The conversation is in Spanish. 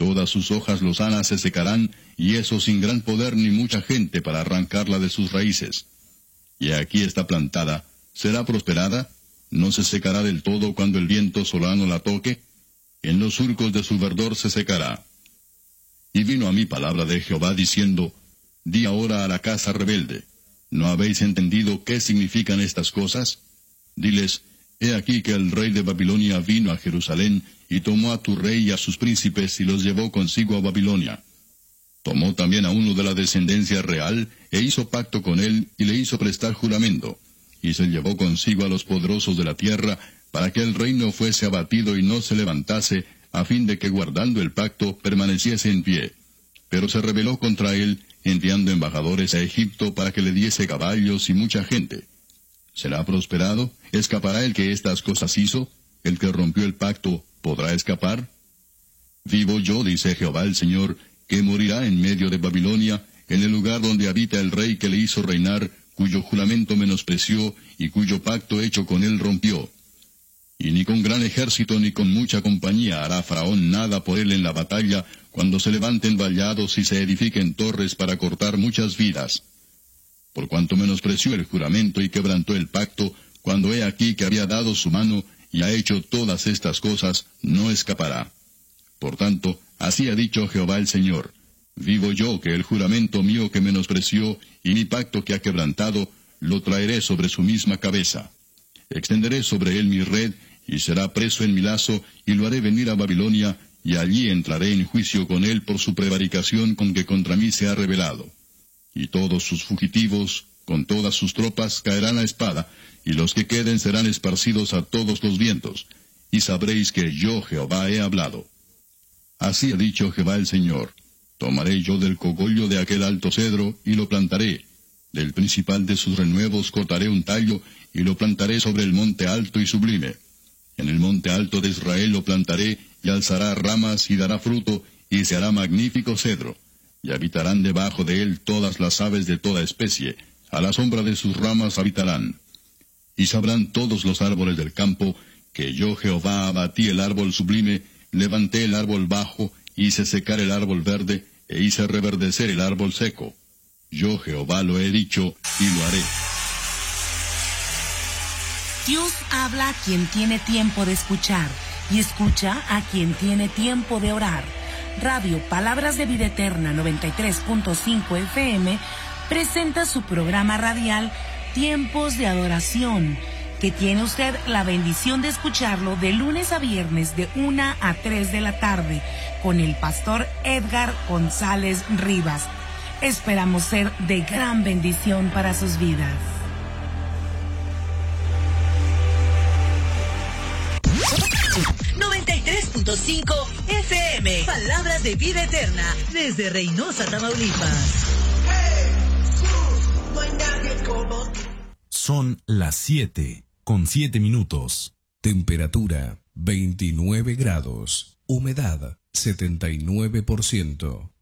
Todas sus hojas lozanas se secarán, y eso sin gran poder ni mucha gente para arrancarla de sus raíces. Y aquí está plantada, será prosperada, no se secará del todo cuando el viento solano la toque, en los surcos de su verdor se secará. Y vino a mí palabra de Jehová diciendo, di ahora a la casa rebelde, ¿no habéis entendido qué significan estas cosas? Diles, he aquí que el rey de Babilonia vino a Jerusalén, y tomó a tu rey y a sus príncipes, y los llevó consigo a Babilonia. Tomó también a uno de la descendencia real, e hizo pacto con él, y le hizo prestar juramento, y se llevó consigo a los poderosos de la tierra, para que el reino fuese abatido y no se levantase, a fin de que guardando el pacto permaneciese en pie. Pero se rebeló contra él, enviando embajadores a Egipto para que le diese caballos y mucha gente. ¿Será prosperado? ¿Escapará el que estas cosas hizo? ¿El que rompió el pacto podrá escapar? Vivo yo, dice Jehová el Señor, que morirá en medio de Babilonia, en el lugar donde habita el rey que le hizo reinar, cuyo juramento menospreció y cuyo pacto hecho con él rompió. Y ni con gran ejército ni con mucha compañía hará Faraón nada por él en la batalla, cuando se levanten vallados y se edifiquen torres para cortar muchas vidas. Por cuanto menospreció el juramento y quebrantó el pacto, cuando he aquí que había dado su mano y ha hecho todas estas cosas, no escapará. Por tanto, así ha dicho Jehová el Señor, vivo yo que el juramento mío que menospreció y mi pacto que ha quebrantado, lo traeré sobre su misma cabeza. Extenderé sobre él mi red, y será preso en mi lazo, y lo haré venir a Babilonia, y allí entraré en juicio con él por su prevaricación con que contra mí se ha rebelado. Y todos sus fugitivos, con todas sus tropas, caerán a espada, y los que queden serán esparcidos a todos los vientos, y sabréis que yo Jehová he hablado. Así ha dicho Jehová el Señor, tomaré yo del cogollo de aquel alto cedro, y lo plantaré, del principal de sus renuevos cortaré un tallo, y lo plantaré sobre el monte alto y sublime. En el monte alto de Israel lo plantaré, y alzará ramas y dará fruto, y se hará magnífico cedro. Y habitarán debajo de él todas las aves de toda especie, a la sombra de sus ramas habitarán. Y sabrán todos los árboles del campo, que yo Jehová abatí el árbol sublime, levanté el árbol bajo, hice secar el árbol verde, e hice reverdecer el árbol seco. Yo Jehová lo he dicho, y lo haré. Dios habla a quien tiene tiempo de escuchar, y escucha a quien tiene tiempo de orar. Radio Palabras de Vida Eterna 93.5 FM presenta su programa radial Tiempos de Adoración, que tiene usted la bendición de escucharlo de lunes a viernes de 1 a 3 de la tarde con el pastor Edgar González Rivas. Esperamos ser de gran bendición para sus vidas. FM, Palabras de Vida Eterna, desde Reynosa, Tamaulipas. Son las 7:07. Temperatura 29 grados. Humedad 79%.